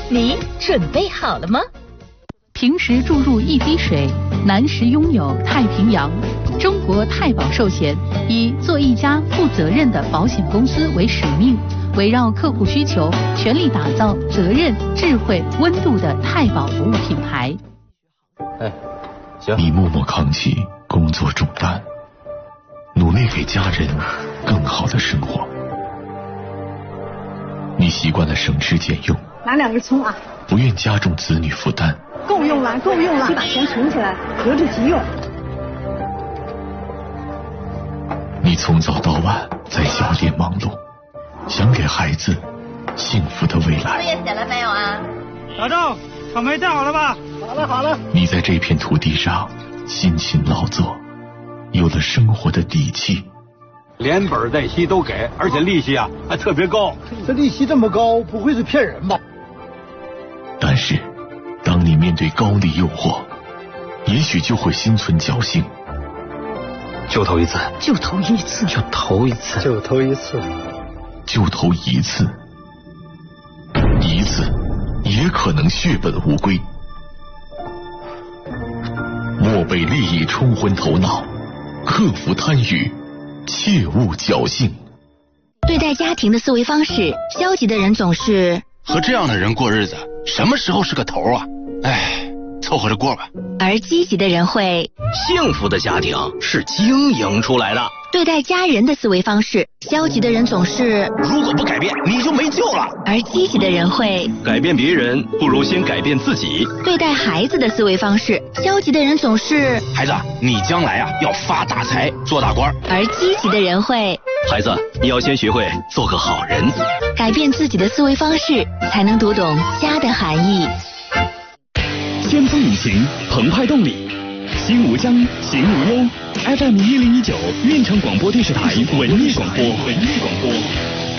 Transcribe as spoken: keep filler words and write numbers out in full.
你准备好了吗？ 平时注入一滴水，南时拥有太平洋。中国太保寿险以做一家负责任的保险公司为使命，围绕客户需求，全力打造责任、智慧、温度的太保服务品牌。 哎，行。 你默默扛起工作重担，努力给家人更好的生活。你习惯了省吃俭用， 拿两个葱啊， 不愿加重子女负担。 够用了，够用了，你把钱存起来，留着急用。 你从早到晚在小店忙碌，想给孩子幸福的未来。 作业写了没有啊？ 老郑，草莓带好了吧？ 好了好了。 你在这片土地上辛勤劳作，有了生活的底气。 连本带息都给，而且利息啊还特别高。 这利息这么高，不会是骗人吧？ 但是当你面对高利诱惑，也许就会心存侥幸。 就投一次， 就投一次， 就投一次， 就投一次， 就投一次，一次也可能血本无归。莫被利益冲昏头脑，克服贪欲，切勿侥幸。 对待家庭的思维方式，消极的人总是和这样的人过日子，什么时候是个头啊？哎，凑合着过吧。 而积极的人会， 幸福的家庭是经营出来的。 对待家人的思维方式，消极的人总是如果不改变，你就没救了。 而积极的人会改变别人，不如先改变自己。 对待孩子的思维方式，消极的人总是孩子，你将来啊要发大财，做大官。 而积极的人会孩子，你要先学会做个好人。 改变自己的思维方式，才能读懂家的含义。 先锋引擎，澎湃动力，心无疆，行无忧。F M 一零一九，运城广播电视台文艺广播，文艺广播。